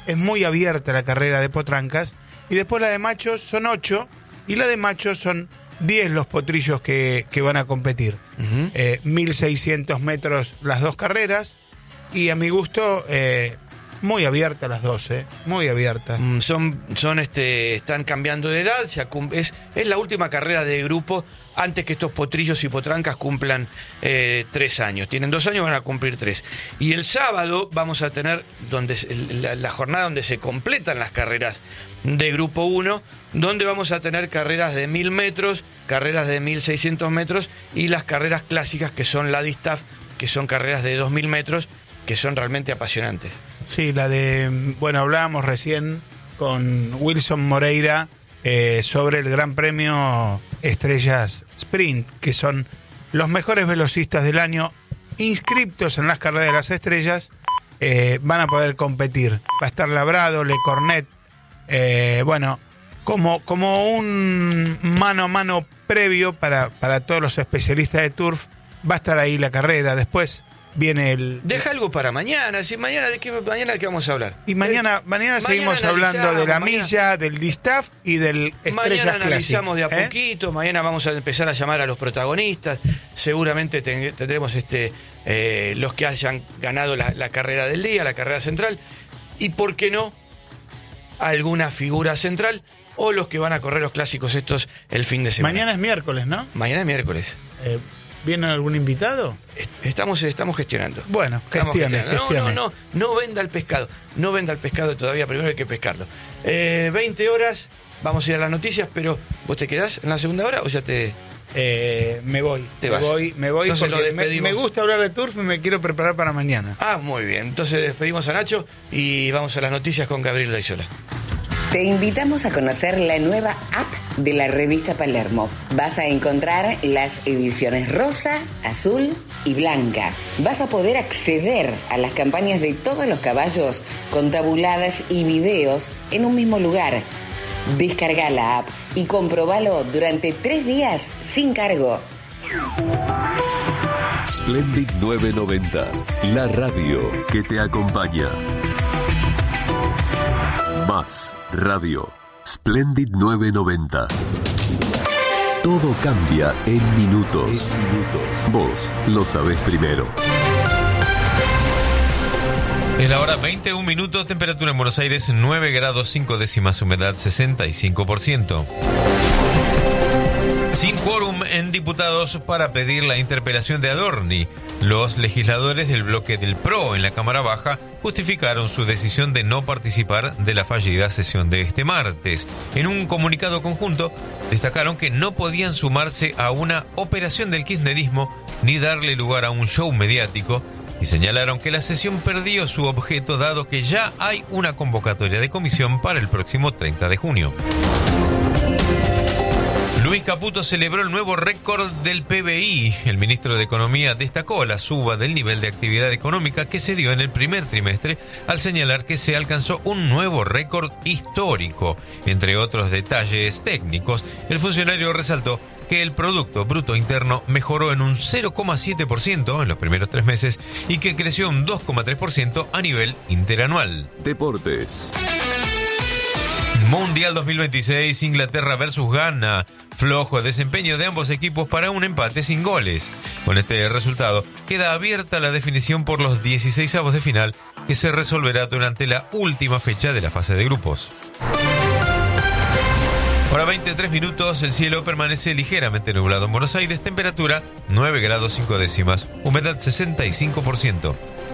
es muy abierta la carrera de potrancas, y después la de machos son 8, y la de machos son 10 los potrillos que van a competir. 1.600 metros las dos carreras, y a mi gusto muy abiertas las dos, muy abiertas. Están cambiando de edad, es la última carrera de grupo antes que estos potrillos y potrancas cumplan 3 años. Tienen 2 años, van a cumplir 3. Y el sábado vamos a tener la jornada donde se completan las carreras de grupo 1, donde vamos a tener carreras de 1.000 metros, carreras de 1.600 metros y las carreras clásicas que son la Distaff, que son carreras de 2.000 metros, que son realmente apasionantes. Sí, hablábamos recién con Wilson Moreira sobre el Gran Premio Estrellas Sprint, que son los mejores velocistas del año inscriptos en las carreras de las estrellas, van a poder competir. Va a estar Labrado, Le Cornet, como un mano a mano previo para todos los especialistas de turf. Va a estar ahí la carrera, después viene Deja algo para mañana. Mañana de qué vamos a hablar. Y mañana seguimos hablando de la milla, del Distaff y del Estrellas Mañana analizamos de a poquito. Mañana vamos a empezar a llamar a los protagonistas. Seguramente tendremos los que hayan ganado la carrera del día, la carrera central. Y por qué no, alguna figura central o los que van a correr los clásicos estos el fin de semana. Mañana es miércoles, ¿no? Mañana es miércoles. ¿Viene algún invitado? Estamos gestionando. Bueno, gestione. No venda el pescado. No venda el pescado todavía, primero hay que pescarlo. 20 horas, vamos a ir a las noticias, pero ¿vos te quedás en la segunda hora o ya te...? Me voy. Me voy entonces porque me gusta hablar de turf y me quiero preparar para mañana. Muy bien. Entonces despedimos a Nacho y vamos a las noticias con Gabriel Laizola. Te invitamos a conocer la nueva app de la revista Palermo. Vas a encontrar las ediciones rosa, azul y blanca. Vas a poder acceder a las campañas de todos los caballos con tabuladas y videos en un mismo lugar. Descarga la app y comprobalo durante 3 días sin cargo. Splendid 990, la radio que te acompaña. Más radio. Splendid 990. Todo cambia en minutos. Vos lo sabés primero. En la hora 21 minutos, temperatura en Buenos Aires 9 grados 5 décimas, humedad 65%. Sin quórum en diputados para pedir la interpelación de Adorni. Los legisladores del bloque del PRO en la Cámara Baja justificaron su decisión de no participar de la fallida sesión de este martes. En un comunicado conjunto, destacaron que no podían sumarse a una operación del kirchnerismo ni darle lugar a un show mediático y señalaron que la sesión perdió su objeto dado que ya hay una convocatoria de comisión para el próximo 30 de junio. Luis Caputo celebró el nuevo récord del PBI. El ministro de Economía destacó la suba del nivel de actividad económica que se dio en el primer trimestre al señalar que se alcanzó un nuevo récord histórico. Entre otros detalles técnicos, el funcionario resaltó que el Producto Bruto Interno mejoró en un 0,7% en los primeros 3 meses y que creció un 2,3% a nivel interanual. Deportes. Mundial 2026, Inglaterra versus Ghana. Flojo desempeño de ambos equipos para un empate sin goles. Con este resultado, queda abierta la definición por los 16avos de final, que se resolverá durante la última fecha de la fase de grupos. Hora 23 minutos, el cielo permanece ligeramente nublado en Buenos Aires, temperatura 9 grados 5 décimas, humedad 65%.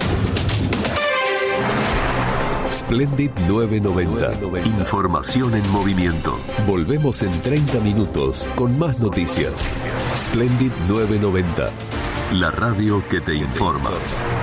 Splendid 990. Información en movimiento. Volvemos en 30 minutos con más noticias. Splendid 990. La radio que te informa.